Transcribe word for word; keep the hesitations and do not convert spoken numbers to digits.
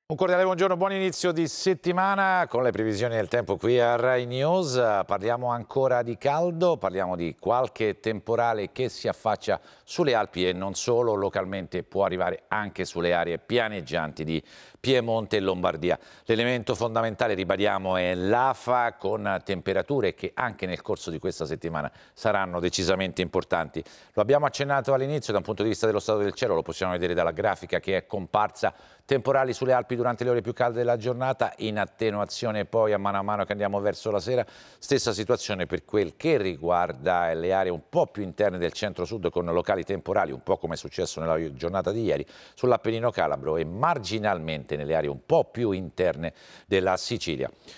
Un cordiale buongiorno, buon inizio di settimana con le previsioni del tempo qui a Rai News. Parliamo ancora di caldo, parliamo di qualche temporale che si affaccia sulle Alpi e non solo, localmente può arrivare anche sulle aree pianeggianti di Piemonte e Lombardia. L'elemento fondamentale, ribadiamo, è l'afa con temperature che anche nel corso di questa settimana saranno decisamente importanti. Lo abbiamo accennato all'inizio, da un punto di vista dello stato del cielo, lo possiamo vedere dalla grafica che è comparsa. Temporali sulle Alpi durante le ore più calde della giornata, in attenuazione poi a mano a mano che andiamo verso la sera. Stessa situazione per quel che riguarda le aree un po' più interne del centro-sud con locali temporali, un po' come è successo nella giornata di ieri, sull'Appennino calabro e marginalmente nelle aree un po' più interne della Sicilia.